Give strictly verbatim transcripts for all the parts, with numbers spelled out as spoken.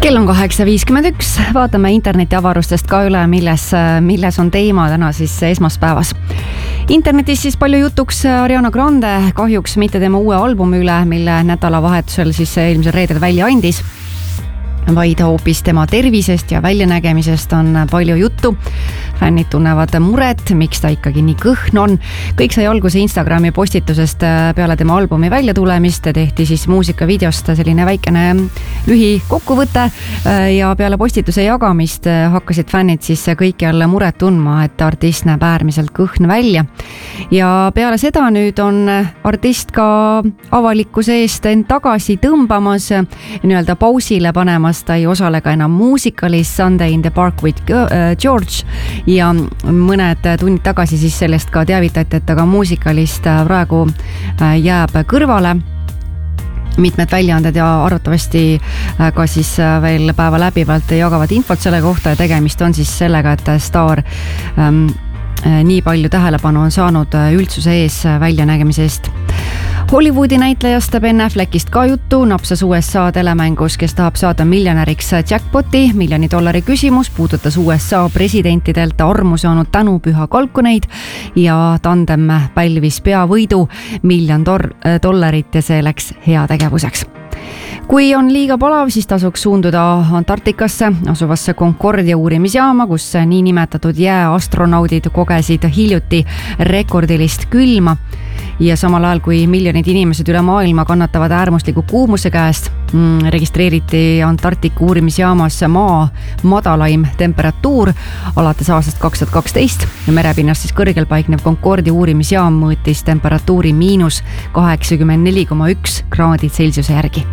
Kell on kaheksa viiskümmend üks, vaatame interneti avarustest ka üle, milles, milles on teema täna siis esmaspäevas. Internetis siis palju jutuks Ariana Grande, kahjuks mitte tema uue albumi üle, mille nädalavahetusel siis eelmisel reedel välja andis, vaid hoopis tema tervisest ja väljanägemisest on palju juttu. Fännid tunnevad muret, miks ta ikkagi nii kõhn on. Kõik sai alguse Instagrami postitusest peale tema albumi välja tulemist. Tehti siis muusikavideost selline väikene lühi kokkuvõte ja peale postituse jagamist hakkasid fännid siis kõik jälle muret tundma, et artist näeb äärmiselt kõhn välja. Ja peale seda nüüd on artist ka avalikkuse eest end tagasi tõmbamas, nii-öelda pausile panemas. Ta ei osale ka enam muusikalis Sunday in the Park with George ja mõned tunnid tagasi siis sellest ka teavitati, et aga muusikalist praegu jääb kõrvale. Mitmed väljaanded ja arvatavasti ka siis veel päeva läbivalt jagavad infot selle kohta ja tegemist on siis sellega, et staar ähm, nii palju tähelepanu on saanud üldsuse ees väljanägemise eest. Hollywoodi näitlejast Ben Affleckist ka juttu, napsas U S A telemängus, kes tahab saada miljonäriks jackpoti. Miljoni dollari küsimus puudutas U S A presidentidelt armu saanud tänupüha kalkuneid ja tandem pälvis peavõidu miljon dor- dollarit ja see läks heategevuseks. Kui on liiga palav, siis tasuks suunduda Antarktikasse asuvasse Concordia uurimisjaama, kus nii nimetatud jääastronaudid kogesid hiljuti rekordilist külma. Ja samal ajal, kui miljonid inimesed üle maailma kannatavad äärmusliku kuumuse käest, mm, registreeriti Antarktika uurimisjaamas maa madalaim temperatuur alates aastast kaks tuhat kaksteist ja merepinnast siis kõrgel paiknev Concordia uurimisjaam mõõtis temperatuuri miinus kaheksakümmend neli koma üks kraadid Celsiuse järgi.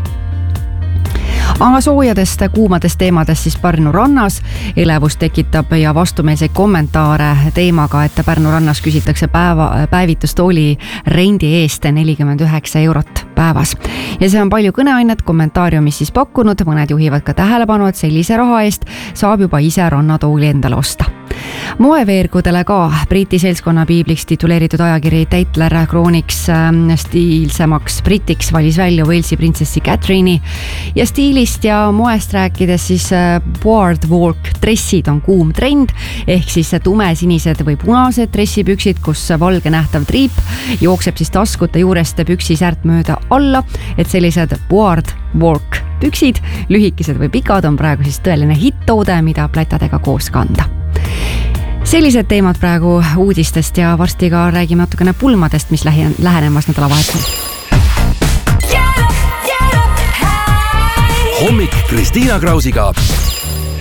Aga soojadest kuumadest teemadest siis Pärnu rannas elevust tekitab ja vastumeelseid kommentaare teemaga, et Pärnu rannas küsitakse päeva, päevitustooli rendi eest nelikümmend üheksa eurot päevas. Ja see on palju kõneainet kommentaariumis siis pakkunud, mõned juhivad ka tähelepanu, et sellise raha eest saab juba ise rannatooli endale osta. Moeveergudele ka Briti seltskonna piibliks tituleeritud ajakiri Tatler krooniks stiilsemaks britiks valis välja Walesi printsessi Catherine'i ja stiilist ja moest rääkides siis boardwalk dressid on kuum trend ehk siis tumesinised või punased dressipüksid, kus valge nähtav triip jookseb siis taskute juurest püksisäärt mööda alla, et sellised boardwalk püksid, lühikesed või pikad on praegu siis tõeline hitt-toode, mida plätadega koos kanda. Sellised teemad praegu uudistest ja varsti ka räägime natukene pulmadest, mis lähe- lähenemas nädalavahetusel. Hommik Kristiina Krausiga.